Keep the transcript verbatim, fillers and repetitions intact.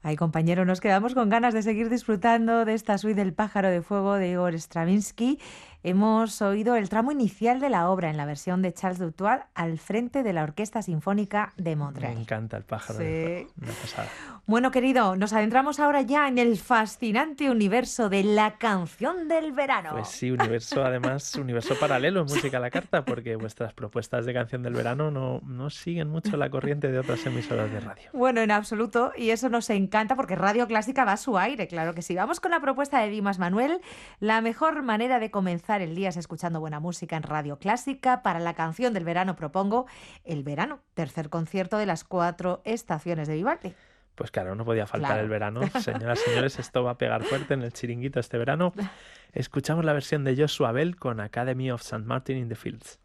Ay, compañero, nos quedamos con ganas de seguir disfrutando de esta suite del Pájaro de Fuego de Igor Stravinsky. Hemos oído el tramo inicial de la obra en la versión de Charles Dutoit al frente de la Orquesta Sinfónica de Me Montreal. encanta el Pájaro de Fuego, Sí. una pasada. Bueno, querido, nos adentramos ahora ya en el fascinante universo de la canción del verano. Pues sí, universo, además, universo paralelo en Música a la Carta, porque vuestras propuestas de canción del verano no, no siguen mucho la corriente de otras emisoras de radio. Bueno, en absoluto, y eso nos encanta porque Radio Clásica va a su aire, claro que sí. Vamos con la propuesta de Dimas Manuel. La mejor manera de comenzar el día es escuchando buena música en Radio Clásica. Para la canción del verano propongo El verano, tercer concierto de las cuatro estaciones de Vivaldi. Pues claro, no podía faltar Claro. el verano. Señoras y señores, esto va a pegar fuerte en el chiringuito este verano. Escuchamos la versión de Joshua Bell con Academy of Saint Martin in the Fields.